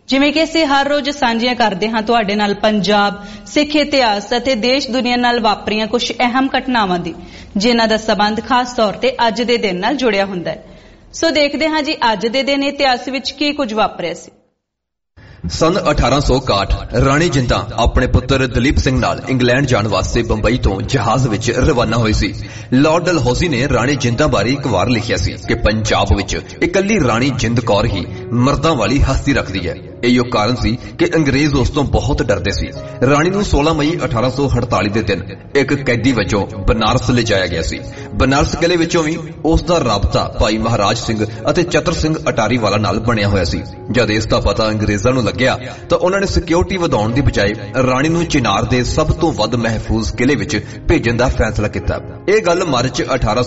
ਜਿਵੇਂ ਕਿ ਅਸੀਂ ਹਰ ਰੋਜ਼ ਸਾਂਝੀਆਂ ਕਰਦੇ ਹਾਂ ਤੁਹਾਡੇ ਨਾਲ ਪੰਜਾਬ, ਸਿੱਖ ਇਤਿਹਾਸ ਅਤੇ ਦੇਸ਼ ਦੁਨੀਆ ਨਾਲ ਵਾਪਰੀਆਂ ਕੁਝ ਅਹਿਮ ਘਟਨਾਵਾਂ ਦੀ, ਜਿਨ੍ਹਾਂ ਦਾ ਸਬੰਧ ਖਾਸ ਤੌਰ ਤੇ ਅੱਜ ਦੇ ਦਿਨ ਨਾਲ ਜੁੜਿਆ ਹੁੰਦਾ ਹੈ। ਸੋ ਦੇਖਦੇ ਹਾਂ ਜੀ ਅੱਜ ਦੇ ਦਿਨ ਇਤਿਹਾਸ ਵਿੱਚ ਕੀ ਕੁਝ ਵਾਪਰਿਆ ਸੀ। सन 1861 ਰਾਣੀ ਜਿੰਦਾਂ ਆਪਣੇ ਪੁੱਤਰ ਦਲੀਪ ਸਿੰਘ ਨਾਲ ਇੰਗਲੈਂਡ ਜਾਣ ਵਾਸਤੇ ਬੰਬਈ ਤੋਂ ਜਹਾਜ਼ ਵਿੱਚ ਰਵਾਨਾ ਹੋਈ ਸੀ। ਲਾਰਡ ਡਲਹੌਜ਼ੀ ਨੇ ਰਾਣੀ ਜਿੰਦਾਂ ਬਾਰੇ ਇੱਕ ਵਾਰ ਲਿਖਿਆ ਸੀ ਕਿ ਪੰਜਾਬ ਵਿੱਚ ਇਕੱਲੀ ਰਾਣੀ ਜਿੰਦ ਕੌਰ ਹੀ ਮਰਦਾਂ ਵਾਲੀ ਹਸਤੀ ਰੱਖਦੀ ਹੈ। ਇਹੋ ਕਾਰਨ ਸੀ ਕਿ ਅੰਗਰੇਜ਼ ਉਸ ਤੋਂ ਬਹੁਤ ਡਰਦੇ ਸੀ। ਰਾਣੀ ਨੂੰ 16 ਮਈ 1848 ਦੇ ਦਿਨ ਇੱਕ ਕੈਦੀ ਵਜੋਂ ਬਨਾਰਸ ਲਿਜਾਇਆ ਗਿਆ ਸੀ। ਬਨਾਰਸ ਕਿਲੇ ਵਿੱਚੋਂ ਵੀ ਉਸ ਦਾ ਰਾਬਤਾ ਭਾਈ ਮਹਾਰਾਜ ਸਿੰਘ ਅਤੇ ਚਤਰ ਸਿੰਘ ਅਟਾਰੀ ਵਾਲਾ ਨਾਲ ਬਣਿਆ ਹੋਇਆ ਸੀ। ਜਦ ਇਸ ਦਾ ਪਤਾ ਅੰਗਰੇਜ਼ਾਂ ਨੂੰ ਲੱਗਿਆ ਤਾਂ ਉਹਨਾਂ ਨੇ ਸਿਕਿਉਰਿਟੀ ਵਧਾਉਣ ਦੀ ਬਜਾਏ ਰਾਣੀ ਨੂੰ ਚਿਨਾਰ ਦੇ ਸਭ ਤੋਂ ਵੱਧ ਮਹਿਫੂਜ਼ ਕਿਲੇ ਵਿੱਚ ਭੇਜਣ ਦਾ ਫੈਸਲਾ ਕੀਤਾ। ਇਹ ਗੱਲ ਮਾਰਚ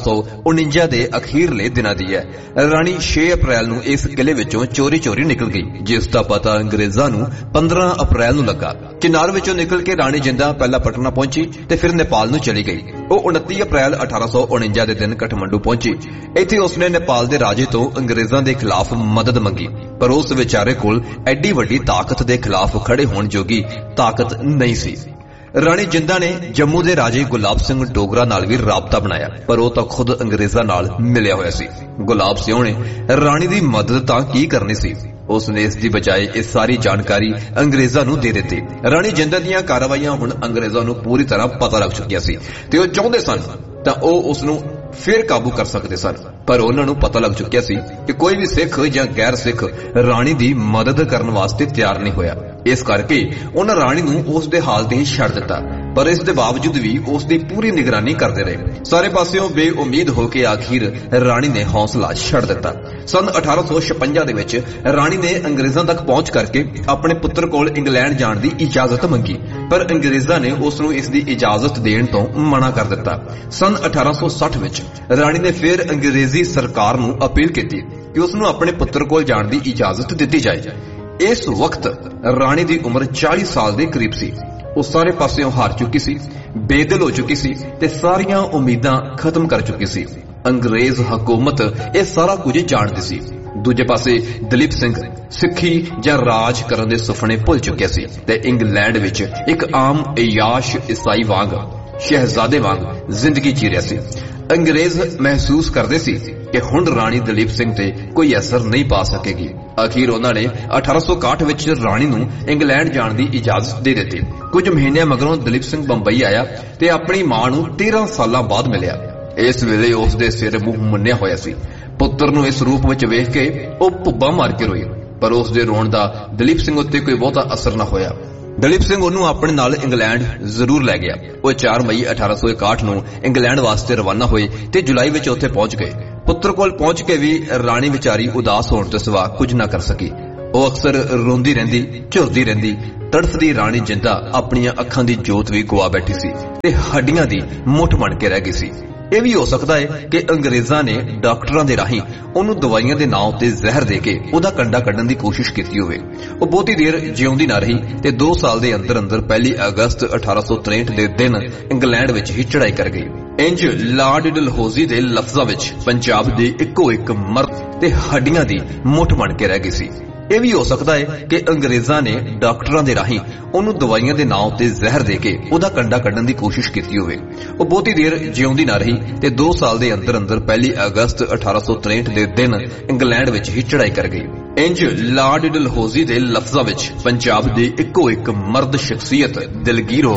1849 ਦੇ ਅਖੀਰਲੇ ਦਿਨਾਂ ਦੀ ਹੈ। ਰਾਣੀ 6 ਅਪ੍ਰੈਲ ਨੂੰ ਇਸ ਕਿਲੇ ਵਿੱਚੋਂ ਚੋਰੀ ਨਿਕਲ ਗਈ, ਜਿਸ ਦਾ ਪਤਾ ਅੰਗਰੇਜ਼ਾਂ ਨੂੰ 15 ਅਪ੍ਰੈਲ ਨੂੰ ਲੱਗਾ। ਚਿਨਾਰ ਵਿੱਚੋਂ ਨਿਕਲ ਕੇ ਰਾਣੀ ਜਿੰਦਾਂ ਪਹਿਲਾਂ ਪਟਨਾ ਪਹੁੰਚੀ ਤੇ ਫਿਰ ਨੇਪਾਲ ਨੂੰ ਚਲੀ ਗਈ। ਉਹ 29 ਅਪ੍ਰੈਲ 1849 ਦੇ ਦਿਨ ਕਠਮੰਡੂ ਪਹੁੰਚੀ। ਇੱਥੇ ਉਸਨੇ ਨੇਪਾਲ ਦੇ ਰਾਜੇ ਤੋਂ ਅੰਗਰੇਜ਼ਾਂ ਦੇ ਖਿਲਾਫ ਮਦਦ ਮੰਗੀ, ਪਰ ਉਸ ਵਿਚਾਰੇ ਕੋਲ ਐਡੀ ਵੱਡੀ ਤਾਕਤ ਦੇ ਖਿਲਾਫ ਖੜੇ ਹੋਣ ਜੋਗੀ ਤਾਕਤ ਨਹੀਂ ਸੀ। ਰਾਣੀ ਜਿੰਦਾਂ ਨੇ ਜੰਮੂ ਦੇ ਰਾਜੇ ਗੁਲਾਬ ਸਿੰਘ ਡੋਗਰਾ ਨਾਲ ਵੀ ਰਾਬਤਾ ਬਣਾਇਆ, ਪਰ ਉਹ ਤਾਂ ਖੁਦ ਅੰਗਰੇਜ਼ਾਂ ਨਾਲ ਮਿਲਿਆ ਹੋਇਆ ਸੀ। ਗੁਲਾਬ ਸਿੰਘ ਨੇ ਰਾਣੀ ਦੀ ਮਦਦ ਤਾਂ ਕੀ ਕਰਨੀ ਸੀ, ਉਸਨੇ ਇਸ ਦੀ ਬਜਾਏ ਇਹ ਸਾਰੀ ਜਾਣਕਾਰੀ ਅੰਗਰੇਜ਼ਾਂ ਨੂੰ ਦੇ ਦਿੱਤੀ। ਰਾਣੀ ਜਿੰਦਾਂ ਦੀਆਂ ਕਾਰਵਾਈਆਂ ਹੁਣ ਅੰਗਰੇਜ਼ਾਂ ਨੂੰ ਪੂਰੀ ਤਰ੍ਹਾਂ ਪਤਾ ਲੱਗ ਚੁੱਕੀਆਂ ਸੀ ਤੇ ਉਹ ਚਾਹੁੰਦੇ ਸਨ ਤਾਂ ਉਹ ਉਸ ਨੂੰ ਫਿਰ ਕਾਬੂ ਕਰ ਸਕਦੇ ਸਨ, ਪਰ ਉਹਨਾਂ ਨੂੰ ਪਤਾ ਲੱਗ ਚੁੱਕਿਆ ਸੀ ਕਿ ਕੋਈ ਵੀ ਸਿੱਖ ਜਾਂ ਗੈਰ ਸਿੱਖ ਰਾਣੀ ਦੀ ਮਦਦ ਕਰਨ ਵਾਸਤੇ ਤਿਆਰ ਨਹੀਂ ਹੋਇਆ। ਇਸ ਕਰਕੇ ਉਹਨਾਂ ਰਾਣੀ ਨੂੰ ਉਸ ਦੇ ਹਾਲ ਤੇ ਹੀ ਛੱਡ ਦਿੱਤਾ, ਪਰ ਇਸ ਦੇ ਬਾਵਜੂਦ ਵੀ ਉਸ ਦੀ ਪੂਰੀ ਨਿਗਰਾਨੀ ਕਰਦੇ ਰਹੇ। ਸਾਰੇ ਪਾਸਿਓਂ ਬੇਉਮੀਦ ਹੋ ਕੇ ਆਖਿਰ ਰਾਣੀ ਨੇ ਹੌਸਲਾ ਛੱਡ ਦਿੱਤਾ। ਸਨ 1856 ਦੇ ਵਿੱਚ ਰਾਣੀ ਨੇ ਅੰਗਰੇਜ਼ਾਂ ਤੱਕ ਪਹੁੰਚ ਕਰਕੇ ਆਪਣੇ ਪੁੱਤਰ ਕੋਲ ਇੰਗਲੈਂਡ ਜਾਣ ਦੀ ਇਜਾਜ਼ਤ ਮੰਗੀ, ਪਰ ਅੰਗਰੇਜ਼ਾਂ ਨੇ ਉਸ ਨੂੰ ਇਸ ਦੀ ਇਜਾਜ਼ਤ ਦੇਣ ਤੋਂ ਮਨਾ ਕਰ ਦਿੱਤਾ। ਸਨ 1860 ਵਿੱਚ ਰਾਣੀ ਨੇ ਫਿਰ ਅੰਗਰੇਜ਼ੀ ਸਰਕਾਰ ਨੂੰ ਅਪੀਲ ਕੀਤੀ ਕਿ ਉਸ ਨੂੰ ਆਪਣੇ ਪੁੱਤਰ ਕੋਲ ਜਾਣ ਦੀ ਇਜਾਜ਼ਤ ਦਿੱਤੀ ਜਾਏ। ਇਸ ਵਕਤ ਰਾਣੀ ਦੀ ਉਮਰ 40 ਸਾਲ ਦੇ ਕਰੀਬ ਸੀ। ਉਹ ਸਾਰੇ ਪਾਸਿਓਂ ਹਾਰ ਚੁੱਕੀ ਸੀ, ਬੇਦਿਲ ਹੋ ਚੁੱਕੀ ਸੀ ਤੇ ਸਾਰੀਆਂ ਉਮੀਦਾਂ ਖਤਮ ਕਰ ਚੁੱਕੀ ਸੀ। ਅੰਗਰੇਜ਼ ਹਕੂਮਤ ਇਹ ਸਾਰਾ ਕੁਝ ਜਾਣਦੀ ਸੀ। ਦੂਜੇ ਪਾਸੇ ਦਲੀਪ ਸਿੰਘ ਸਿੱਖੀ ਜਾਂ ਰਾਜ ਕਰਨ ਦੇ ਸੁਪਨੇ ਭੁੱਲ ਚੁੱਕਿਆ ਸੀ ਤੇ ਇੰਗਲੈਂਡ ਵਿੱਚ ਇੱਕ ਆਮ ਅਯਾਸ਼ ਈਸਾਈ ਵਾਂਗ, ਸ਼ਹਿਜ਼ਾਦੇ ਵਾਂਗ ਜ਼ਿੰਦਗੀ ਜੀ ਰਿਹਾ ਸੀ। ਅੰਗਰੇਜ਼ ਮਹਿਸੂਸ ਕਰਦੇ ਸੀ ਕਿ ਹੁਣ ਰਾਣੀ ਦਲੀਪ ਸਿੰਘ ਤੇ ਕੋਈ ਅਸਰ ਨਹੀਂ ਪਾ ਸਕੇਗੀ। ਅਖੀਰ ਉਹਨਾਂ ਨੇ 1861 ਵਿੱਚ ਰਾਣੀ ਨੂੰ ਇੰਗਲੈਂਡ ਜਾਣ ਦੀ ਇਜਾਜ਼ਤ ਦੇ ਦਿੱਤੀ। ਕੁਝ ਮਹੀਨਿਆਂ ਮਗਰੋਂ ਦਲੀਪ ਸਿੰਘ ਬੰਬਈ ਆਇਆ ਤੇ ਆਪਣੀ ਮਾਂ ਨੂੰ 13 ਸਾਲਾਂ ਬਾਅਦ ਮਿਲਿਆ। ਇਸ ਵੇਲੇ ਉਸ ਦੇ ਸਿਰ ਮੂੰਹ ਮੁੰਨਿਆ ਹੋਇਆ ਸੀ। ਪੁੱਤਰ ਨੂੰ ਇਸ ਰੂਪ ਵਿੱਚ ਵੇਖ ਕੇ ਉਹ ਭੁੱਬਾ ਮਾਰ ਕੇ ਰੋਈ, ਪਰ ਉਸ ਦੇ ਰੋਣ ਦਾ ਦਲੀਪ ਸਿੰਘ ਉੱਤੇ ਕੋਈ ਬਹੁਤਾ ਅਸਰ ਨਾ ਹੋਇਆ। ਦਲੀਪ ਸਿੰਘ ਉਹਨੂੰ ਆਪਣੇ ਨਾਲ ਇੰਗਲੈਂਡ ਜ਼ਰੂਰ ਲੈ ਗਿਆ। ਉਹ 4 ਮਈ 1861 ਨੂੰ ਇੰਗਲੈਂਡ ਵਾਸਤੇ ਰਵਾਨਾ ਹੋਏ ਤੇ ਜੁਲਾਈ ਵਿੱਚ ਉੱਥੇ ਪਹੁੰਚ ਗਏ। ਪੁੱਤਰ ਕੋਲ ਪਹੁੰਚ ਕੇ ਵੀ ਰਾਣੀ ਵਿਚਾਰੀ ਉਦਾਸ ਹੋਣ ਤੋਂ ਸਿਵਾ ਕੁਝ ਨਾ ਕਰ ਸਕੀ। ਉਹ ਅਕਸਰ ਰੋਂਦੀ ਰਹਿੰਦੀ, ਝੁਰਦੀ ਰਹਿੰਦੀ। ਤੜਫਦੀ ਰਾਣੀ ਜਿੰਦਾਂ ਆਪਣੀਆਂ ਅੱਖਾਂ ਦੀ ਜੋਤ ਵੀ ਗਵਾ ਬੈਠੀ ਸੀ ਤੇ ਹੱਡੀਆਂ ਦੀ ਮੁੱਠ ਬਣ ਕੇ ਰਹਿ ਗਈ ਸੀ। ਇਹ ਵੀ ਹੋ ਸਕਦਾ ਹੈ ਕਿ ਅੰਗਰੇਜ਼ਾਂ ਨੇ ਡਾਕਟਰਾਂ ਦੇ ਰਾਹੀਂ ਉਹਨੂੰ ਦਵਾਈਆਂ ਦੇ ਨਾਂ ਉੱਤੇ ਜ਼ਹਿਰ ਦੇ ਕੇ ਉਹਦਾ ਕੰਡਾ ਕੱਢਣ ਦੀ ਕੋਸ਼ਿਸ਼ ਕੀਤੀ ਹੋਵੇ। ਉਹ ਬਹੁਤੀ ਦੇਰ ਜਿਉਂਦੀ ਨਾ ਰਹੀ ਤੇ 2 ਸਾਲ ਦੇ ਅੰਦਰ 1 ਅਗਸਤ 1863 ਦੇ ਦਿਨ ਇੰਗਲੈਂਡ ਵਿੱਚ ਹੀ ਚੜ੍ਹਾਈ ਕਰ ਗਈ। ਇੰਜ ਲਾਰਡ ਡਲਹੌਜ਼ੀ ਦੇ ਲਫ਼ਜ਼ਾਂ ਵਿੱਚ ਪੰਜਾਬ ਦੀ ਇੱਕੋ ਇੱਕ ਮਰਦ ਤੇ ਹੱਡੀਆਂ ਦੀ ਮੁੱਠ ਬਣ ਕੇ ਰਹਿ ਗਈ ਸੀ। ਇਹ ਵੀ ਹੋ ਸਕਦਾ ਹੈ ਕਿ ਅੰਗਰੇਜ਼ਾਂ ਨੇ ਡਾਕਟਰਾਂ ਦੇ ਰਾਹੀਂ ਉਹਨੂੰ ਦਵਾਈਆਂ ਦੇ ਨਾਂ ਉੱਤੇ ਜ਼ਹਿਰ ਦੇ ਕੇ ਉਹਦਾ ਕੰਡਾ ਕੱਢਣ ਦੀ ਕੋਸ਼ਿਸ਼ ਕੀਤੀ ਹੋਵੇ। ਉਹ ਬਹੁਤੀ ਦੇਰ ਜਿਉਂਦੀ ਨਾ ਰਹੀ ਤੇ 2 ਸਾਲ ਦੇ ਅੰਦਰ 1 ਅਗਸਤ 1863 ਦੇ ਦਿਨ ਇੰਗਲੈਂਡ ਵਿੱਚ ਹੀ ਚੜ੍ਹਾਈ ਕਰ ਗਈ। ਇੰਜ ਲਾਰਡ ਡਲਹੌਜ਼ੀ ਦੇ ਲਫ਼ਜ਼ਾਂ ਵਿੱਚ ਪੰਜਾਬ ਦੀ ਇੱਕੋ ਇੱਕ ਮਰਦ ਸ਼ਖਸੀਅਤ ਦਿਲਗੀਰ